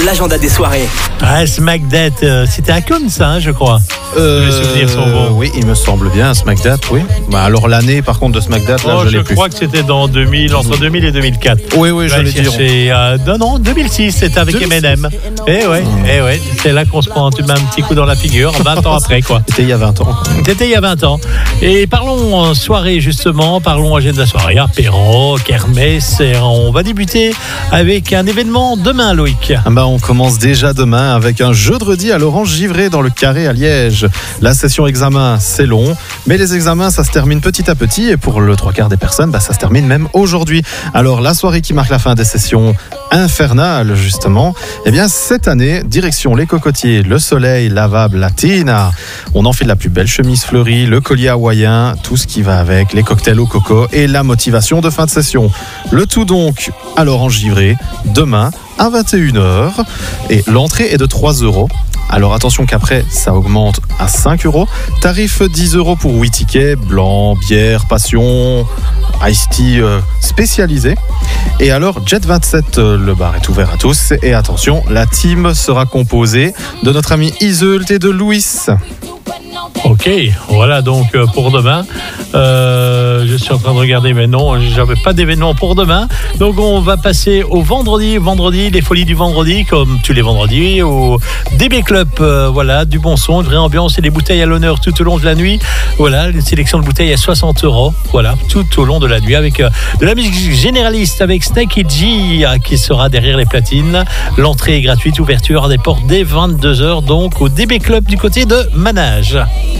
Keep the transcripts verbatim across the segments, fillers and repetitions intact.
L'agenda des soirées. Ah, Smackdate, euh, c'était à Cannes, ça, hein, je crois. Euh, Les souvenirs sont bons. Oui, il me semble bien, Smackdate, oui. Bah, alors l'année, par contre, de Smackdate, là, Oh, je je l'ai plus. crois que c'était dans deux mille, entre deux mille et deux mille quatre. Oui, oui, j'allais dire. C'est euh, non, non, deux mille six, c'était avec deux mille six. Eminem. Eh ouais, eh ouais, c'est là qu'on se prend tout de même un petit coup dans la figure, vingt ans après, quoi. C'était il y a vingt ans. C'était il y a vingt ans. Et parlons euh, soirée, justement, parlons agenda soirée, apéro, kermesse, et on va débuter avec un événement demain, Loïc. Ah bah, on commence déjà demain avec un jeudi à l'Orange Givré dans le Carré à Liège. La session examen, c'est long, mais les examens, ça se termine petit à petit et pour le trois quarts des personnes, bah, ça se termine même aujourd'hui. Alors la soirée qui marque la fin des sessions infernales, justement, eh bien cette année, direction les cocotiers, le soleil lavable Latina. On enfile la plus belle chemise fleurie, le collier hawaïen, tout ce qui va avec, les cocktails au coco et la motivation de fin de session. Le tout donc à l'Orange Givré, demain à vingt et une heures, et l'entrée est de trois euros. Alors attention qu'après ça augmente à cinq euros. Tarif dix euros pour huit tickets, blanc, bière, passion, iced tea euh, spécialisé. Et alors Jet vingt-sept, euh, le bar est ouvert à tous. Et attention, la team sera composée de notre ami Iseult et de Louis. Ok, voilà donc euh, pour demain. Euh, je suis en train de regarder, mais non, j'avais pas d'événement pour demain. Donc on va passer au vendredi. Vendredi, les folies du vendredi, comme tous les vendredis, au D B Club. Euh, voilà, du bon son, une vraie ambiance et des bouteilles à l'honneur tout au long de la nuit. Voilà, une sélection de bouteilles à soixante euros. Voilà, tout au long de la nuit avec euh, de la musique généraliste avec Snake et G euh, qui sera derrière les platines. L'entrée est gratuite, ouverture des portes dès vingt-deux heures, donc au D B Club du côté de Manage.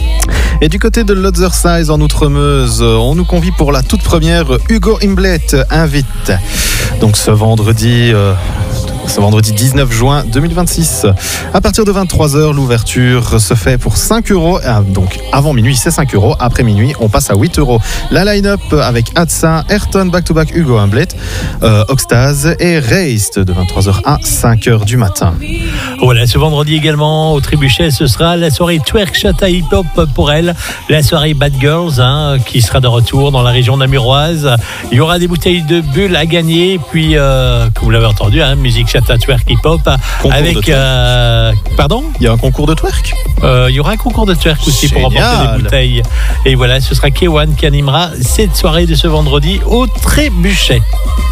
Et du côté de l'Othersize en Outremeuse, on nous convie pour la toute première Hugo Imblet invite. Donc ce vendredi... Euh Ce vendredi dix-neuf juin deux mille vingt-six. À partir de vingt-trois heures, l'ouverture se fait pour cinq euros. Donc avant minuit, c'est cinq euros. Après minuit, on passe à huit euros. La line-up avec Adsa, Ayrton, back-to-back Hugo Imblet, euh, Oxtase et Reist de vingt-trois heures à cinq heures du matin. Voilà, ce vendredi également au Trébuchet, ce sera la soirée Twerk Chata Hip Hop pour elle. La soirée Bad Girls hein, qui sera de retour dans la région namuroise. Il y aura des bouteilles de bulles à gagner. Puis, euh, comme vous l'avez entendu, hein, musique Chata Twerk Hip Hop Concours avec euh, pardon Il y a un concours de twerk euh, il y aura un concours de twerk aussi pour Génial. remporter des bouteilles. Et voilà, ce sera K un qui animera cette soirée de ce vendredi au Trébuchet.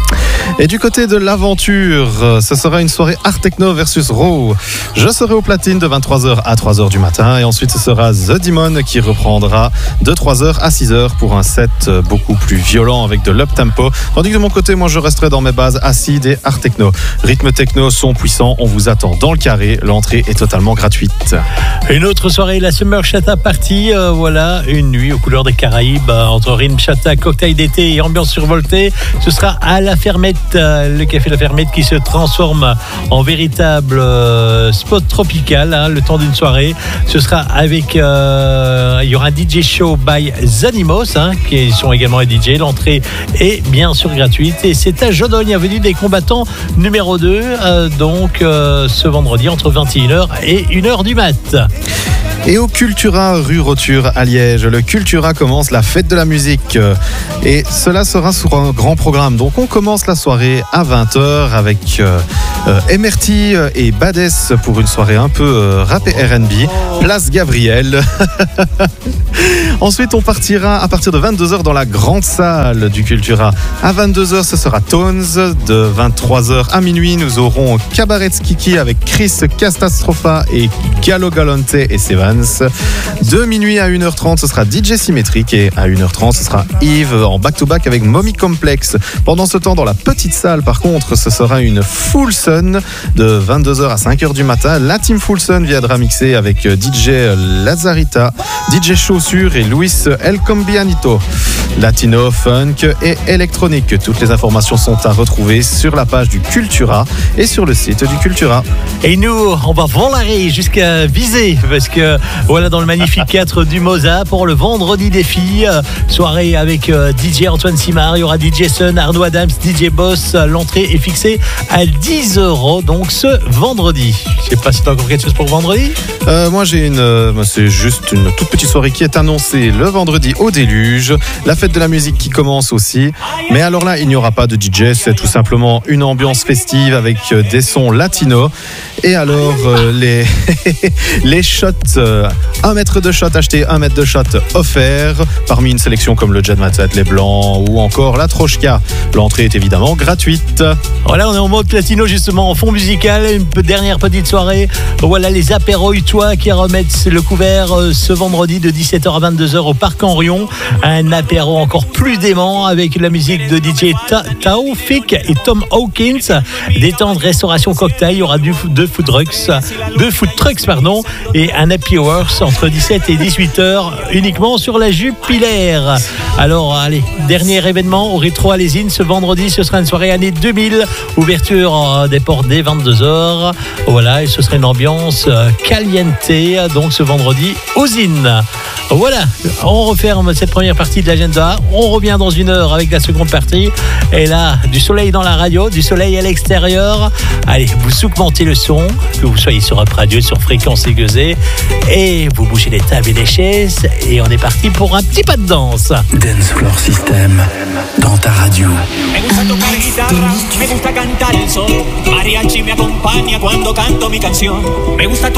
Et du côté de l'aventure, ce sera une soirée Art Techno versus Raw. Je serai au platine de vingt-trois heures à trois heures du matin. Et ensuite, ce sera The Demon qui reprendra de trois heures à six heures pour un set beaucoup plus violent avec de l'up-tempo. Tandis que de mon côté, moi, je resterai dans mes bases acide et Art Techno. Rythme techno, son puissant, on vous attend dans le carré. L'entrée est totalement gratuite. Une autre soirée, la Summer Chata Party. Euh, voilà, une nuit aux couleurs des Caraïbes euh, entre Rim Chata, cocktail d'été et ambiance survoltée. Ce sera à la Fermette, euh, le café La Fermette qui se transforme en véritable euh, spot tropical hein, le temps d'une soirée. Ce sera avec, euh, il y aura un D J show by Zanimos hein, qui sont également les D J. L'entrée est bien sûr gratuite et c'est à Jodogne, avenue des combattants numéro deux, euh, donc euh, ce vendredi entre vingt et une heures et une heure du mat. Et au Cultura rue Roture à Liège, le Cultura commence la fête de la musique et cela sera sur un grand programme. Donc on commence la soirée à vingt heures avec euh, euh, M R T et Badès pour une soirée un peu euh, rap et R and B, place Gabriel. Ensuite on partira à partir de vingt-deux heures dans la grande salle du Cultura. À vingt-deux heures ce sera Tones, de vingt-trois heures à minuit nous aurons Cabaret Kiki avec Chris Catastropha et Gallo Galante et Sevan. De minuit à une heure trente, ce sera D J Symétrique et à une heure trente, ce sera Yves en back-to-back avec Mommy Complex. Pendant ce temps, dans la petite salle, par contre, ce sera une Full Sun de vingt-deux heures à cinq heures du matin. La team Full Sun viendra mixer avec D J Lazarita, D J Chaussure et Luis El Combianito. Latino, funk et électronique. Toutes les informations sont à retrouver sur la page du Cultura et sur le site du Cultura. Et nous, on va voler jusqu'à Visé parce que voilà dans le magnifique quatre du Mosa pour le vendredi des filles. Soirée avec euh, D J Antoine Simard, il y aura D J Sun, Arnaud Adams, D J Boss. L'entrée est fixée à dix euros donc ce vendredi. Je sais pas si tu as encore quelque chose pour vendredi. Euh, moi j'ai une, euh, c'est juste une toute petite soirée qui est annoncée le vendredi au Déluge. La fête fête de la musique qui commence aussi. Mais alors là, il n'y aura pas de D J, c'est tout simplement une ambiance festive avec des sons latinos. Et alors, euh, les, les shots, euh, un mètre de shot acheté, un mètre de shot offert, parmi une sélection comme le Jet Matet, les Blancs ou encore la Trochka. L'entrée est évidemment gratuite. Voilà, on est en mode latino justement, en fond musical, une dernière petite soirée. Voilà les apéros Utois qui remettent le couvert euh, ce vendredi de dix-sept heures à vingt-deux heures au Parc Henrion. Un apéro encore plus dément avec la musique de D J Ta- Taoufik et Tom Hawkins. Détente, restauration, cocktail, il y aura du, deux food trucks, deux food trucks pardon, et un happy hours entre dix-sept et dix-huit heures uniquement sur la Jupiler. Alors allez, dernier événement au Rétro Alésine ce vendredi, ce sera une soirée année deux mille, ouverture des portes dès vingt-deux heures. Voilà, et ce sera une ambiance caliente donc ce vendredi aux Zines. Voilà, on referme cette première partie de l'agenda. On revient dans une heure avec la seconde partie. Et là, du soleil dans la radio, du soleil à l'extérieur. Allez, vous augmentez le son, que vous soyez sur Up Radio, sur Fréquence Aiguisée, et vous bougez les tables et les chaises. Et on est parti pour un petit pas de danse. Dance Floor System dans ta radio. Me gusta tocar guitarra, me gusta cantar el sol. Mariachi me acompaña cuando canto mi canción. Me gusta